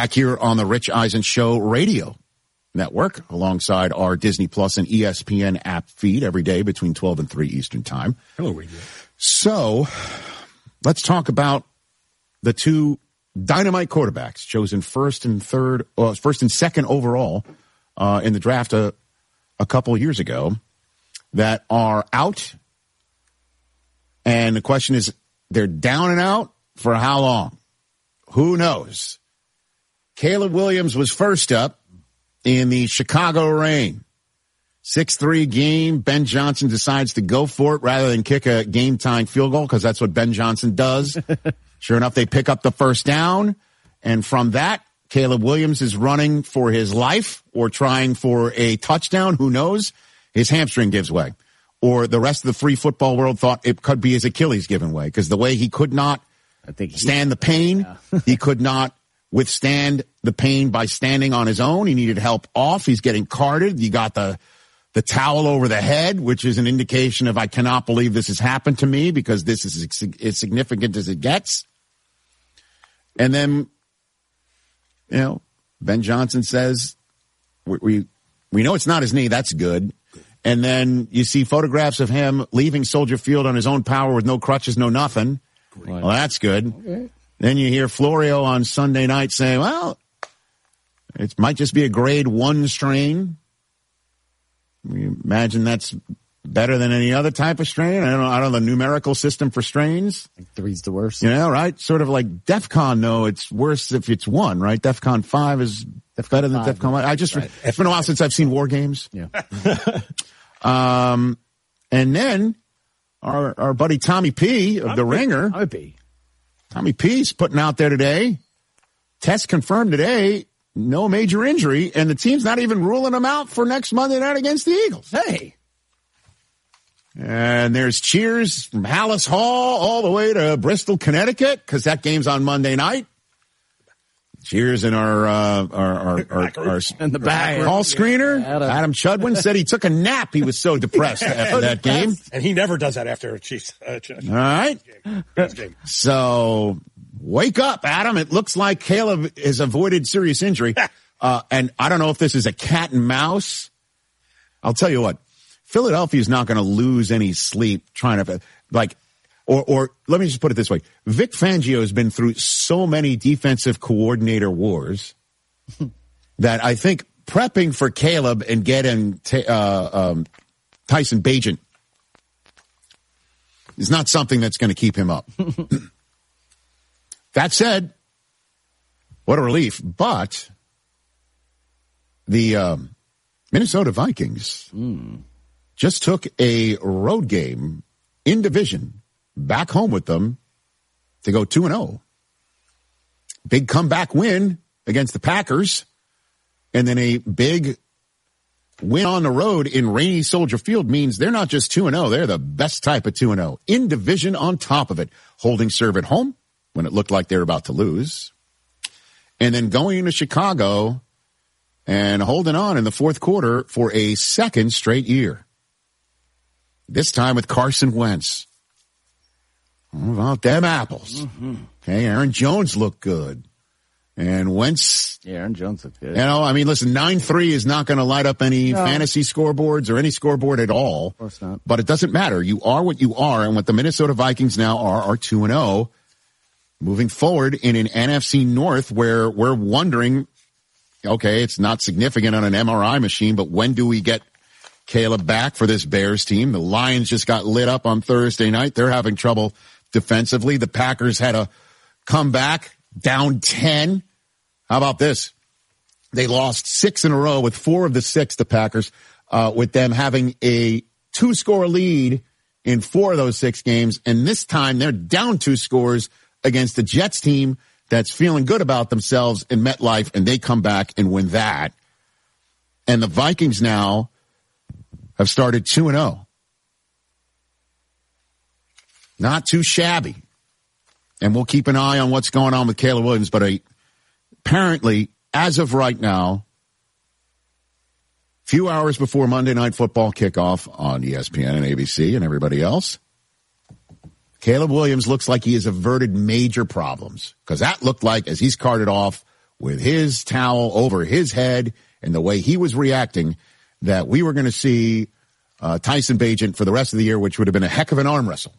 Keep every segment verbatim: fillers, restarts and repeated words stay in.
Back here on the Rich Eisen Show radio network, alongside our Disney Plus and E S P N app feed every day between twelve and three Eastern Time. Hello, radio. So let's talk about the two dynamite quarterbacks chosen first and third, well, first and second overall uh, in the draft a, a couple years ago that are out. And the question is, they're down and out for how long? Who knows? Caleb Williams was first up in the Chicago rain. six three game. Ben Johnson decides to go for it rather than kick a game-tying field goal because that's what Ben Johnson does. Sure enough, they pick up the first down. And from that, Caleb Williams is running for his life or trying for a touchdown. Who knows? His hamstring gives way. Or the rest of the free football world thought it could be his Achilles giving way because the way he could not I think he, stand the pain, yeah. he could not withstand the pain by standing on his own. He needed help off. He's getting carted. You got the the towel over the head, which is an indication of I cannot believe this has happened to me because this is as significant as it gets. And then, you know, Ben Johnson says, we, we, we know it's not his knee. That's good. And then you see photographs of him leaving Soldier Field on his own power with no crutches, no nothing. Well, that's good. Okay. Then you hear Florio on Sunday night saying, well, it might just be a grade one strain. You imagine that's better than any other type of strain. I don't know. I don't know the numerical system for strains. Like three's the worst. You know, right? Sort of like DEFCON. No, it's worse if it's one, right? DEFCON five is Defcon better than five, DEFCON one. I just, right. It's been a while since I've seen War Games. Yeah. um, and then our, our buddy Tommy P of Tommy The Ringer. Tommy P. Tommy P's putting out there today. Test confirmed today. No major injury, and the team's not even ruling him out for next Monday night against the Eagles. Hey. And there's cheers from Hallis Hall all the way to Bristol, Connecticut, because that game's on Monday night. Cheers in our, uh, our, our, our, our in the back call screener. Adam. Adam Chudwin said he took a nap. He was so depressed after that game. And he never does that after a Chiefs. Uh, all right. Game. Game. So wake up, Adam. It looks like Caleb has avoided serious injury. uh, and I don't know if this is a cat and mouse. I'll tell you what. Philadelphia is not going to lose any sleep trying to, like, or, or let me just put it this way. Vic Fangio has been through so many defensive coordinator wars that I think prepping for Caleb and getting t- uh, um, Tyson Bagent is not something that's going to keep him up. That said, what a relief. But the um, Minnesota Vikings Mm. just took a road game in division back home with them to go two and oh. Big comeback win against the Packers, and then a big win on the road in rainy Soldier Field means they're not just two and oh, they're the best type of two and oh. In division on top of it, holding serve at home when it looked like they were about to lose, and then going into Chicago and holding on in the fourth quarter for a second straight year. This time with Carson Wentz. How about them apples? Mm-hmm. Okay, Aaron Jones looked good. And Wentz. Yeah, Aaron Jones looked good. You know, I mean, listen, nine three is not going to light up any no. fantasy scoreboards or any scoreboard at all. Of course not. But it doesn't matter. You are what you are. And what the Minnesota Vikings now are are two and oh. Moving forward in an N F C North where we're wondering, okay, it's not significant on an M R I machine, but when do we get Caleb back for this Bears team? The Lions just got lit up on Thursday night. They're having trouble defensively. The Packers had a comeback down ten. How about this? They lost six in a row with four of the six, the Packers, uh, with them having a two-score lead in four of those six games. And this time they're down two scores against the Jets team that's feeling good about themselves in MetLife, and they come back and win that. And the Vikings now have started two and oh. Not too shabby. And we'll keep an eye on what's going on with Caleb Williams, but I, apparently, as of right now, few hours before Monday Night Football kickoff on E S P N and A B C and everybody else, Caleb Williams looks like he has averted major problems, because that looked like, as he's carted off, with his towel over his head and the way he was reacting that we were going to see uh, Tyson Bagent for the rest of the year, which would have been a heck of an arm wrestle.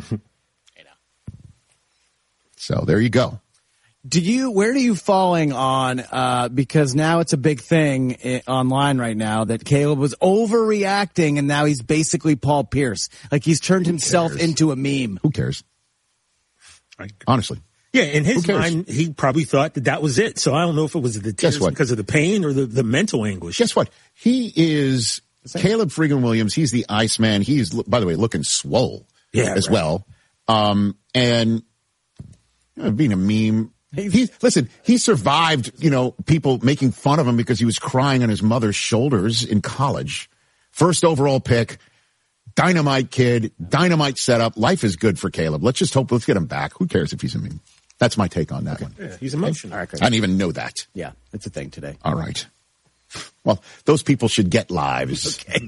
So there you go. Do you, where are you falling on, uh, because now it's a big thing I- online right now that Caleb was overreacting and now he's basically Paul Pierce. Like he's turned himself cares? into a meme. Who cares? Honestly. Yeah, in his Who cares? mind, he probably thought that that was it. So I don't know if it was the tears what? because of the pain or the, the mental anguish. Guess what? He is Caleb Freegan Williams. He's the Iceman. He's, by the way, looking swole Yeah, as right. well. Um, and you know, being a meme. He, listen, he survived, you know, people making fun of him because he was crying on his mother's shoulders in college. First overall pick, dynamite kid, dynamite setup. Life is good for Caleb. Let's just hope, let's get him back. Who cares if he's a meme? That's my take on that one. Yeah, he's emotional. All right, great. I didn't even know that. Yeah, it's a thing today. All right. Well, those people should get lives. Okay.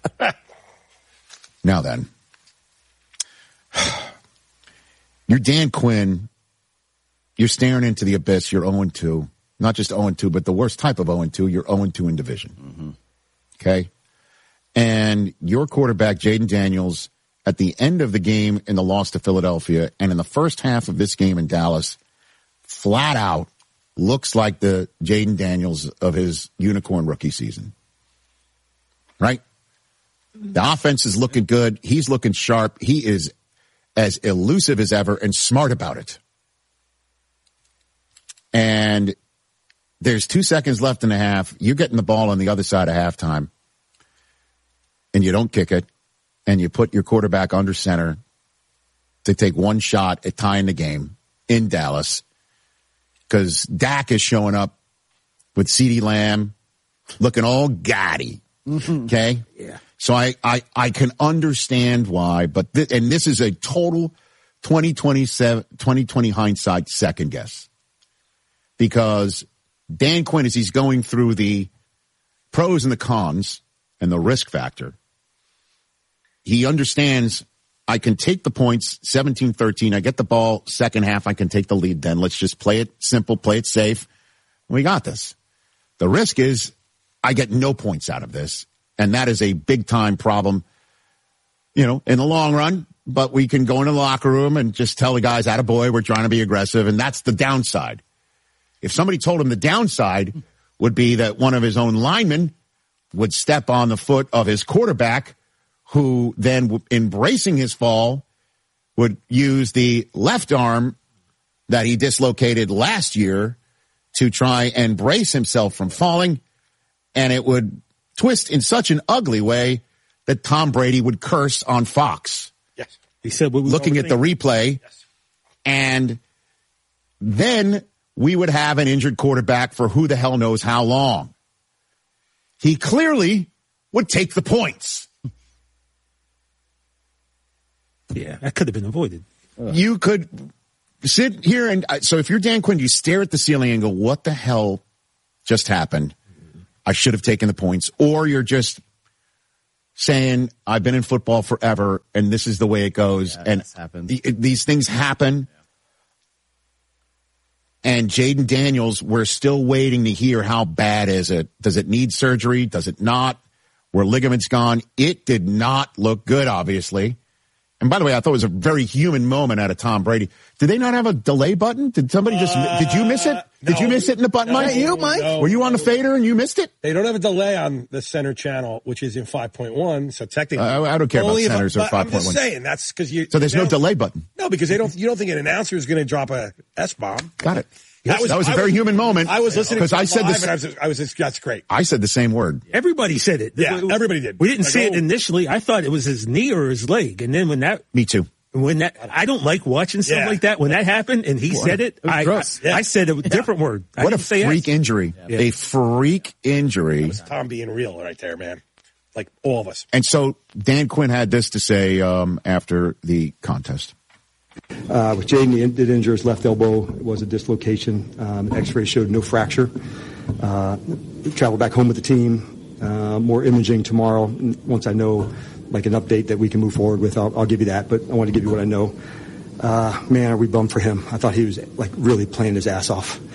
Now then, you're Dan Quinn. You're staring into the abyss. You're oh and two. Not just oh and two, but the worst type of oh and two. You're oh and two in division. Mm-hmm. Okay? And your quarterback, Jaden Daniels, at the end of the game in the loss to Philadelphia and in the first half of this game in Dallas, flat out looks like the Jaden Daniels of his unicorn rookie season. Right? The offense is looking good. He's looking sharp. He is as elusive as ever and smart about it. And there's two seconds left in the half. You're getting the ball on the other side of halftime, and you don't kick it, and you put your quarterback under center to take one shot at tying the game in Dallas because Dak is showing up with CeeDee Lamb looking all gaudy. Mm-hmm. Okay? Yeah. So I, I, I can understand why, but th- and this is a total twenty twenty hindsight second guess. Because Dan Quinn, as he's going through the pros and the cons and the risk factor, he understands I can take the points seventeen thirteen. I get the ball second half. I can take the lead then. Let's just play it simple, play it safe. We got this. The risk is I get no points out of this. And that is a big time problem, you know, in the long run. But we can go into the locker room and just tell the guys, attaboy, we're trying to be aggressive. And that's the downside. If somebody told him the downside would be that one of his own linemen would step on the foot of his quarterback, who then, embracing his fall, would use the left arm that he dislocated last year to try and brace himself from falling, and it would twist in such an ugly way that Tom Brady would curse on Fox. Yes. He said, what we looking at the replay, yes. And then we would have an injured quarterback for who the hell knows how long. He clearly would take the points. Yeah, that could have been avoided. Ugh. You could sit here and so if you're Dan Quinn, you stare at the ceiling and go, what the hell just happened? I should have taken the points. Or you're just saying, I've been in football forever and this is the way it goes. Yeah, and the, these things happen. Yeah. And Jaden Daniels, we're still waiting to hear how bad is it. Does it need surgery? Does it not? Were ligaments gone? It did not look good, obviously. And by the way, I thought it was a very human moment out of Tom Brady. Did they not have a delay button? Did somebody just, uh, did you miss it? Did no, you miss it in the button, no, Mike? You, Mike? No, Were you on no. the fader and you missed it? They don't have a delay on the center channel, which is in five point one. So technically, uh, I don't care about centers or five point one. I'm just saying that's because you. So there's no delay button. No, because they don't. You don't think an announcer is going to drop a S bomb. Got it. That Yes, was, that was a I very was, human moment. I was listening because to I said live this. and I was, I was just, that's great. I said the same word. Everybody said it. Yeah, everybody did. We didn't like, see oh. it initially. I thought it was his knee or his leg, and then when that, me too. When that, I don't like watching stuff yeah. like that. When that happened and he what said it, it I, I, yeah. I said a different yeah. word. I What a didn't say freak yes. injury! Yeah. A freak injury. That was Tom being real right there, man. Like all of us. And so Dan Quinn had this to say um, after the contest. Uh, with Jaden, he did injure his left elbow. It was a dislocation. Um, X-ray showed no fracture. Uh, traveled back home with the team. Uh, more imaging tomorrow. Once I know, like an update that we can move forward with, I'll, I'll give you that. But I want to give you what I know. Uh, man, are we bummed for him? I thought he was like really playing his ass off.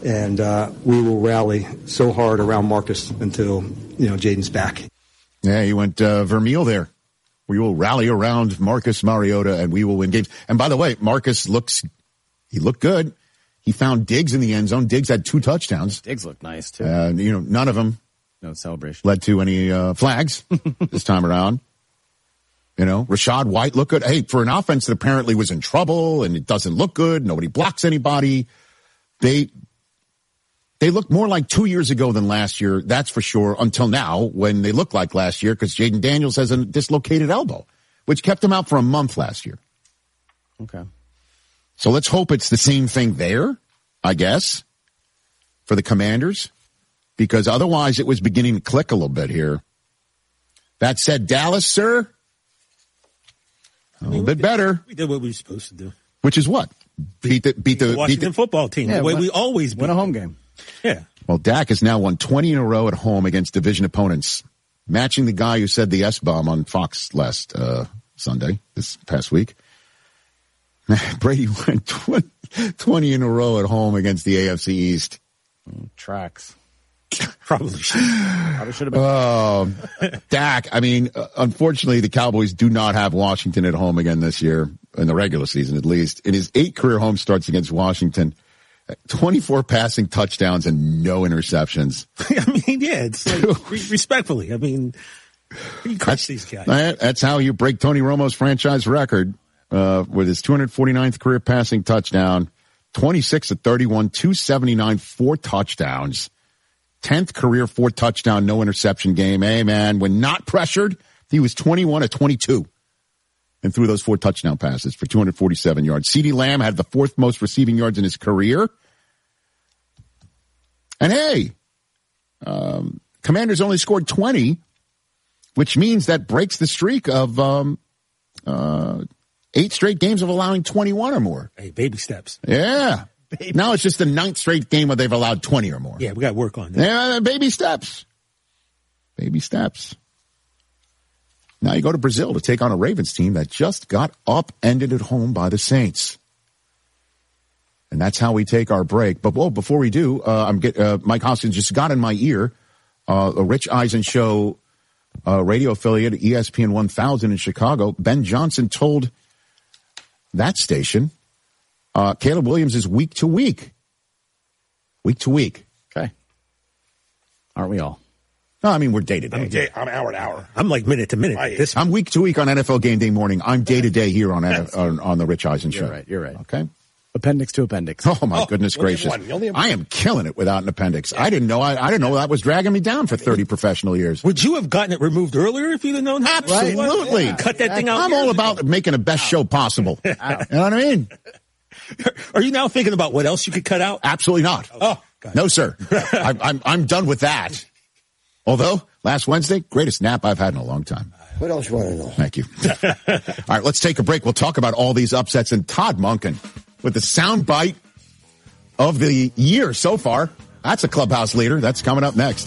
and uh, we will rally so hard around Marcus until, you know, Jaden's back. Yeah, you went uh, Vermeil there. We will rally around Marcus Mariota, and we will win games. And by the way, Marcus looks, he looked good. He found Diggs in the end zone. Diggs had two touchdowns. Diggs looked nice, too. Uh, you know, none of them no celebration led to any uh, flags this time around. You know, Rashad White looked good. Hey, for an offense that apparently was in trouble and it doesn't look good, nobody blocks anybody, they they look more like two years ago than last year, that's for sure, until now, when they look like last year, because Jaden Daniels has a dislocated elbow, which kept him out for a month last year. Okay. So let's hope it's the same thing there, I guess, for the Commanders, because otherwise it was beginning to click a little bit here. That said, Dallas, sir, a I mean, little bit did, better. We did what we were supposed to do. Which is what? Beat the beat the, the Washington beat the football team. Yeah, the way win, we always beat win a home them. game. Yeah. Well, Dak has now won twenty in a row at home against division opponents, matching the guy who said the S-bomb on Fox last uh, Sunday, this past week. Brady went twenty in a row at home against the A F C East. Mm, tracks. Probably should. Probably should have been. Uh, Dak, I mean, uh, unfortunately, the Cowboys do not have Washington at home again this year, in the regular season at least. In his eight career home starts against Washington, twenty-four passing touchdowns and no interceptions. I mean, yeah, it's like, re- respectfully. I mean, you crush these guys. That's how you break Tony Romo's franchise record uh, with his two hundred forty-ninth career passing touchdown, twenty-six of thirty-one, two seventy-nine, four touchdowns. tenth career four touchdown, no interception game. Hey, man, when not pressured, he was twenty-one of twenty-two and threw those four touchdown passes for two hundred forty-seven yards. CeeDee Lamb had the fourth most receiving yards in his career. And hey, um, Commanders only scored twenty, which means that breaks the streak of um, uh, eight straight games of allowing twenty-one or more. Hey, baby steps. Yeah. Now it's just the ninth straight game where they've allowed twenty or more. Yeah, we got to work on that. Yeah, baby steps. Baby steps. Now you go to Brazil to take on a Ravens team that just got upended at home by the Saints. And that's how we take our break. But whoa, before we do, uh, I'm get uh, Mike Hoskins just got in my ear. Uh, a Rich Eisen show uh, radio affiliate, E S P N one thousand in Chicago. Ben Johnson told that station, uh, Caleb Williams is week to week. Week to week. Okay. Aren't we all? No, I mean, we're day to I'm, day. day, I'm hour to hour. I'm like minute to minute. Right. This I'm week to week on N F L Game Day Morning. I'm day to day here on, on on the Rich Eisen show. You're right. You're right. Okay. Appendix to appendix. Oh my Oh, goodness you only gracious! have one. You only have I am killing it without an appendix. I didn't know. I, I didn't know that was dragging me down for thirty professional years. Would you have gotten it removed earlier if you'd have known how? Absolutely. Yeah. Cut that thing out. I'm all about making the best show possible. You know what I mean? Are you now thinking about what else you could cut out? Absolutely not. Oh, God. No, sir. I'm, I'm I'm done with that. Although last Wednesday, greatest nap I've had in a long time. What else you want to know? Thank you. All right, let's take a break. We'll talk about all these upsets and Todd Monken with the soundbite of the year so far. That's a clubhouse leader. That's coming up next.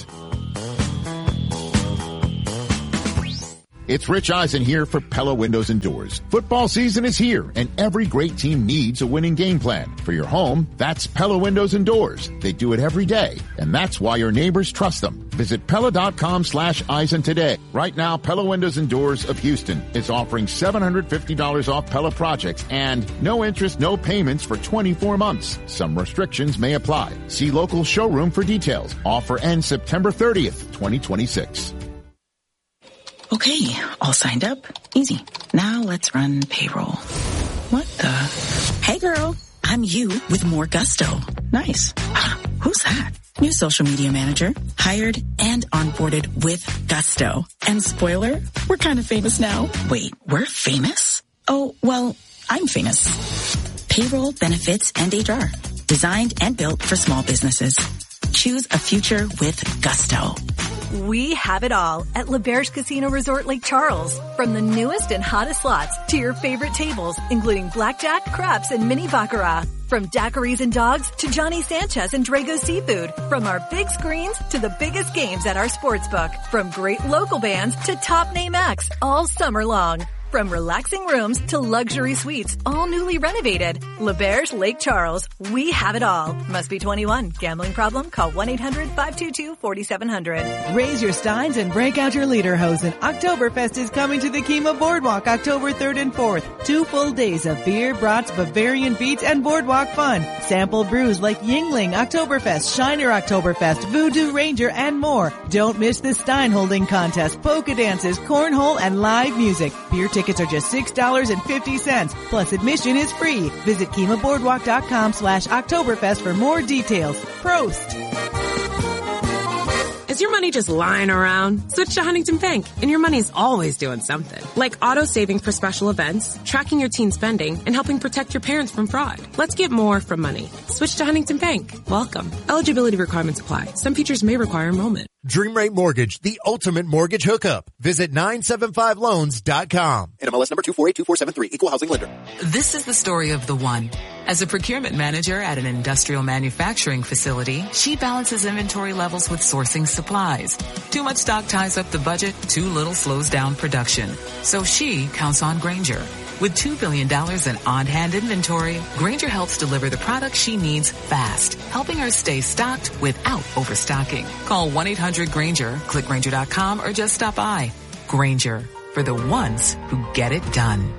It's Rich Eisen here for Pella Windows and Doors. Football season is here, and every great team needs a winning game plan. For your home, that's Pella Windows and Doors. They do it every day, and that's why your neighbors trust them. Visit Pella.com slash Eisen today. Right now, Pella Windows and Doors of Houston is offering seven hundred fifty dollars off Pella projects and no interest, no payments for twenty-four months. Some restrictions may apply. See local showroom for details. Offer ends September thirtieth, twenty twenty-six. Okay, all signed up. Easy. Now let's run payroll. What the? Hey girl, I'm you with more gusto. Nice. Ah, who's that? New social media manager. Hired and onboarded with gusto. And spoiler, we're kind of famous now. Wait, we're famous? Oh, well, I'm famous. Payroll, benefits, and H R. Designed and built for small businesses. Choose a future with gusto. We have it all at L'Auberge Casino Resort Lake Charles. From the newest and hottest slots to your favorite tables, including blackjack, craps, and mini baccarat. From daiquiris and dogs to Johnny Sanchez and Drago Seafood. From our big screens to the biggest games at our sportsbook. From great local bands to top name acts all summer long. From relaxing rooms to luxury suites, all newly renovated. L'Auberge Lake Charles. We have it all. Must be twenty-one. Gambling problem? Call one eight hundred five two two four seven zero zero. Raise your steins and break out your lederhosen. Oktoberfest is coming to the Kima Boardwalk October third and fourth. Two full days of beer, brats, Bavarian beats, and boardwalk fun. Sample brews like Yingling Oktoberfest, Shiner Oktoberfest, Voodoo Ranger, and more. Don't miss the stein holding contest, polka dances, cornhole, and live music. Beer tickets are just six dollars and fifty cents. Plus admission is free. Visit kimaboardwalk.com slash Oktoberfest for more details. Prost! Is your money just lying around? Switch to Huntington Bank, and your money's always doing something. Like auto saving for special events, tracking your teen spending, and helping protect your parents from fraud. Let's get more from money. Switch to Huntington Bank. Welcome. Eligibility requirements apply. Some features may require enrollment. Dream Rate Mortgage, the ultimate mortgage hookup. Visit nine seven five loans dot com. N M L S number two four eight two four seven three, Equal Housing Lender. This is the story of the one. As a procurement manager at an industrial manufacturing facility, she balances inventory levels with sourcing supplies. Too much stock ties up the budget, too little slows down production. So she counts on Grainger. With two billion dollars in on-hand inventory, Grainger helps deliver the products she needs fast, helping her stay stocked without overstocking. Call one eight hundred Grainger, click Grainger dot com, or just stop by. Grainger, for the ones who get it done.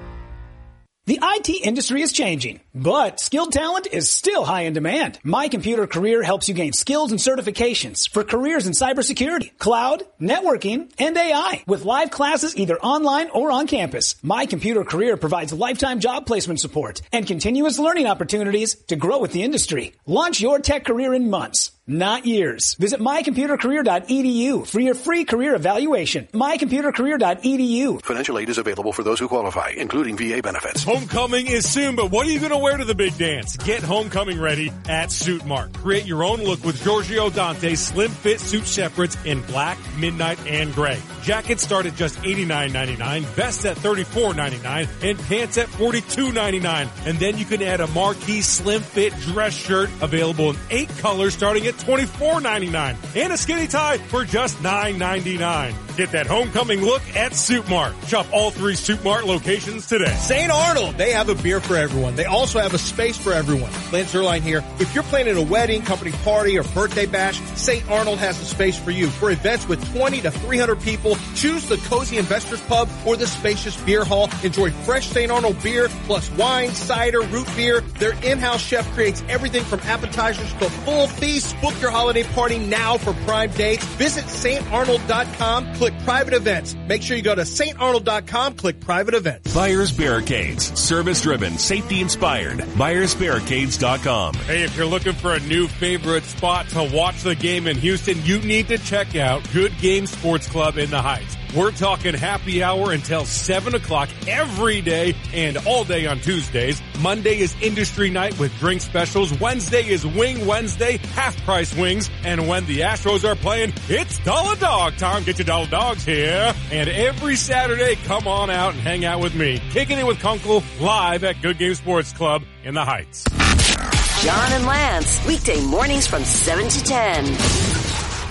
The I T industry is changing, but skilled talent is still high in demand. My Computer Career helps you gain skills and certifications for careers in cybersecurity, cloud, networking, and A I. With live classes either online or on campus, My Computer Career provides lifetime job placement support and continuous learning opportunities to grow with the industry. Launch your tech career in months, not years. Visit my computer career dot e d u for your free career evaluation. my computer career dot e d u. Financial aid is available for those who qualify, including V A benefits. Homecoming is soon, but what are you going to wear to the big dance? Get homecoming ready at Suit Mart. Create your own look with Giorgio Dante's slim fit suit separates in black, midnight, and gray. Jackets start at just eighty-nine ninety-nine, vests at thirty-four ninety-nine, and pants at forty-two ninety-nine. And then you can add a marquee slim fit dress shirt available in eight colors starting at twenty-four ninety-nine, and a skinny tie for just nine ninety-nine. Get that homecoming look at Suit Mart. Shop all three Suit Mart locations today. Saint Arnold, they have a beer for everyone. They also have a space for everyone. Lance Zerline here. If you're planning a wedding, company party, or birthday bash, Saint Arnold has a space for you. For events with twenty to three hundred people, choose the Cozy Investors Pub or the spacious beer hall. Enjoy fresh Saint Arnold beer plus wine, cider, root beer. Their in-house chef creates everything from appetizers to full feasts. Book your holiday party now for prime dates. Visit saint arnold dot com, click private events. Make sure you go to saint arnold dot com, click private events. Buyers Barricades. Service driven, safety inspired. buyers barricades dot com. Hey, if you're looking for a new favorite spot to watch the game in Houston, you need to check out Good Game Sports Club in the Heights. We're talking happy hour until seven o'clock every day and all day on Tuesdays. Monday is industry night with drink specials. Wednesday is Wing Wednesday, half price wings. And when the Astros are playing, it's Dollar Dog time. Get your Dollar Dogs here. And every Saturday, come on out and hang out with me. Kicking it with Kunkel live at Good Game Sports Club in the Heights. John and Lance, weekday mornings from seven to ten.